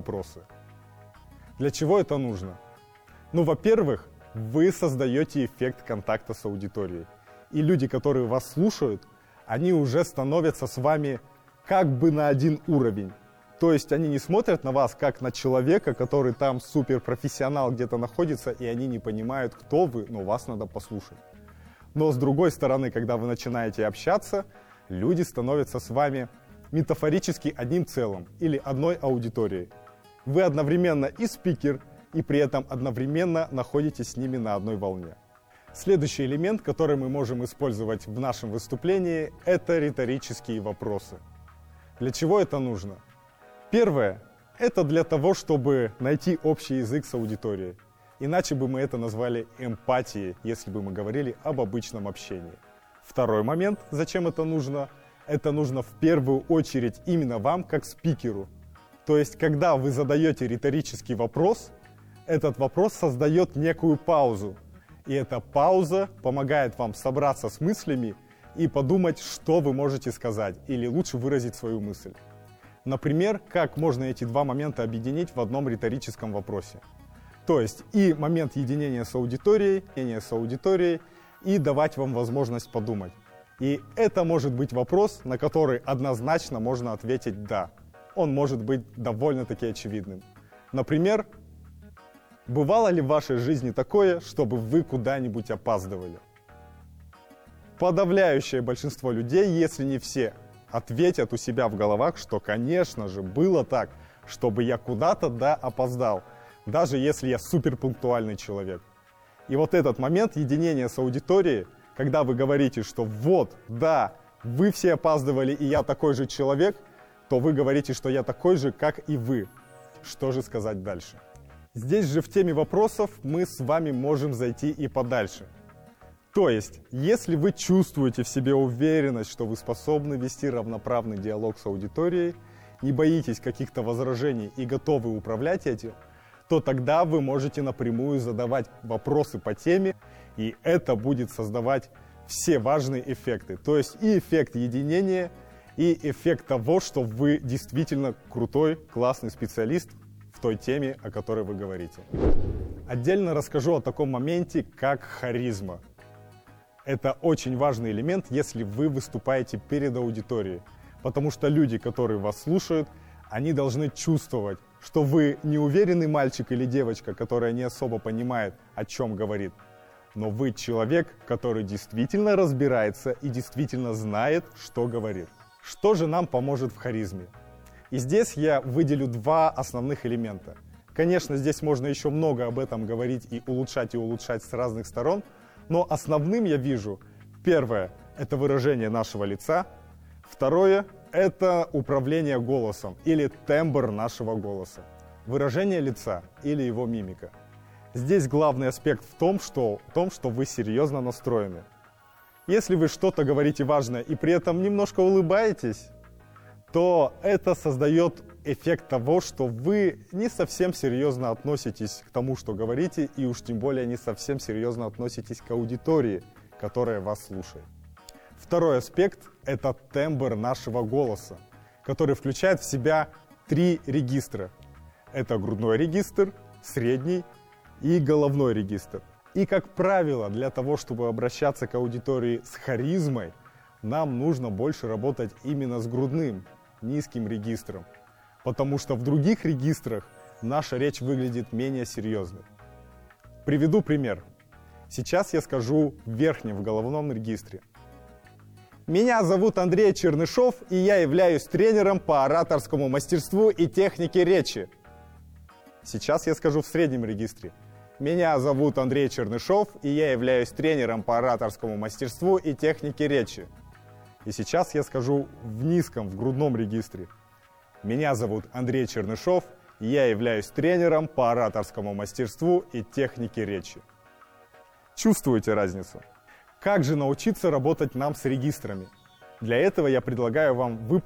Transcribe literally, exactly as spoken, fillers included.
вопросы. Для чего это нужно? Ну, во-первых, вы создаете эффект контакта с аудиторией. И люди, которые вас слушают, они уже становятся с вами как бы на один уровень. То есть они не смотрят на вас как на человека, который там суперпрофессионал где-то находится, и они не понимают, кто вы, но вас надо послушать. Но с другой стороны, когда вы начинаете общаться, люди становятся с вами метафорически одним целым или одной аудиторией. Вы одновременно и спикер, и при этом одновременно находитесь с ними на одной волне. Следующий элемент, который мы можем использовать в нашем выступлении, это риторические вопросы. Для чего это нужно? Первое – это для того, чтобы найти общий язык с аудиторией. Иначе бы мы это назвали эмпатией, если бы мы говорили об обычном общении. Второй момент, зачем это нужно? Это нужно в первую очередь именно вам, как спикеру. То есть, когда вы задаете риторический вопрос, этот вопрос создает некую паузу. И эта пауза помогает вам собраться с мыслями и подумать, что вы можете сказать, или лучше выразить свою мысль. Например, как можно эти два момента объединить в одном риторическом вопросе. То есть и момент единения с аудиторией, единения с аудиторией, и давать вам возможность подумать. И это может быть вопрос, на который однозначно можно ответить «да». Он может быть довольно-таки очевидным. Например, бывало ли в вашей жизни такое, чтобы вы куда-нибудь опаздывали? Подавляющее большинство людей, если не все, ответят у себя в головах, что, конечно же, было так, чтобы я куда-то, да, опоздал, даже если я суперпунктуальный человек. И вот этот момент единения с аудиторией, когда вы говорите, что вот, да, вы все опаздывали, и я такой же человек, то вы говорите, что я такой же, как и вы. Что же сказать дальше? Здесь же в теме вопросов мы с вами можем зайти и подальше. То есть, если вы чувствуете в себе уверенность, что вы способны вести равноправный диалог с аудиторией, не боитесь каких-то возражений и готовы управлять этим, то тогда вы можете напрямую задавать вопросы по теме, и это будет создавать все важные эффекты. То есть и эффект единения, и эффект того, что вы действительно крутой, классный специалист в той теме, о которой вы говорите. Отдельно расскажу о таком моменте, как харизма. Это очень важный элемент, если вы выступаете перед аудиторией, потому что люди, которые вас слушают, они должны чувствовать, что вы не уверенный мальчик или девочка, которая не особо понимает, о чем говорит, но вы человек, который действительно разбирается и действительно знает, что говорит. Что же нам поможет в харизме? И здесь я выделю два основных элемента. Конечно, здесь можно еще много об этом говорить и улучшать, и улучшать с разных сторон, но основным я вижу, первое, это выражение нашего лица, второе, это управление голосом или тембр нашего голоса. Выражение лица или его мимика. Здесь главный аспект в том, что, в том, что вы серьезно настроены. Если вы что-то говорите важное и при этом немножко улыбаетесь, то это создает эффект того, что вы не совсем серьезно относитесь к тому, что говорите, и уж тем более не совсем серьезно относитесь к аудитории, которая вас слушает. Второй аспект – это тембр нашего голоса, который включает в себя три регистра. Это грудной регистр, средний и головной регистр. И, как правило, для того, чтобы обращаться к аудитории с харизмой, нам нужно больше работать именно с грудным, низким регистром, потому что в других регистрах наша речь выглядит менее серьезной. Приведу пример. Сейчас я скажу в верхнем, в головном регистре. Меня зовут Андрей Чернышов, и я являюсь тренером по ораторскому мастерству и технике речи. Сейчас я скажу в среднем регистре. Меня зовут Андрей Чернышов, и я являюсь тренером по ораторскому мастерству и технике речи. И сейчас я скажу в низком, в грудном регистре. Меня зовут Андрей Чернышов, и я являюсь тренером по ораторскому мастерству и технике речи. Чувствуете разницу? Как же научиться работать нам с регистрами? Для этого я предлагаю вам выполнить